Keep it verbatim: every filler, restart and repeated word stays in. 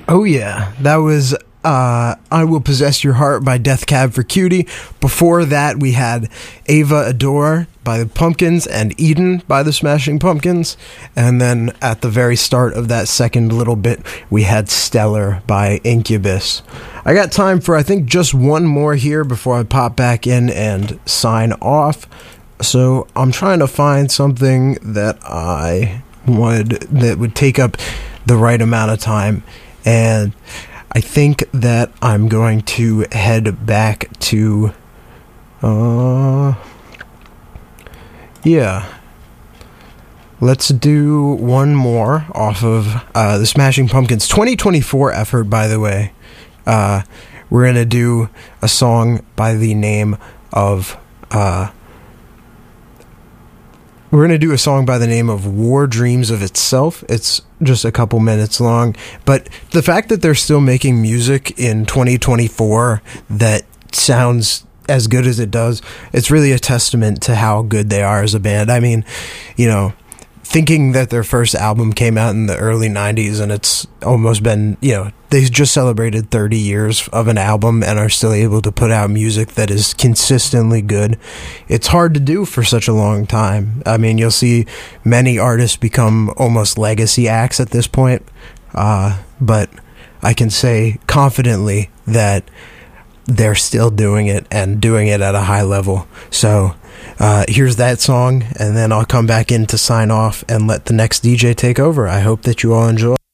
Oh yeah, that was uh, I Will Possess Your Heart by Death Cab for Cutie. Before that, we had Ava Adore by the Pumpkins and Eden by the Smashing Pumpkins. And then at the very start of that second little bit, we had Stellar by Incubus. I got time for, I think, just one more here before I pop back in and sign off. So I'm trying to find something that I would, that would take up the right amount of time. And I think that I'm going to head back to, uh, yeah, let's do one more off of uh, the Smashing Pumpkins twenty twenty-four effort, by the way. Uh, we're going to do a song by the name of, uh, We're going to do a song by the name of War Dreams of Itself. It's just a couple minutes long. But the fact that they're still making music in twenty twenty-four that sounds as good as it does, it's really a testament to how good they are as a band. I mean, you know, thinking that their first album came out in the early nineties and it's almost been, you know, they just celebrated thirty years of an album and are still able to put out music that is consistently good. It's hard to do for such a long time. I mean, you'll see many artists become almost legacy acts at this point. Uh, but I can say confidently that they're still doing it and doing it at a high level. So uh, here's that song, and then I'll come back in to sign off and let the next D J take over. I hope that you all enjoy.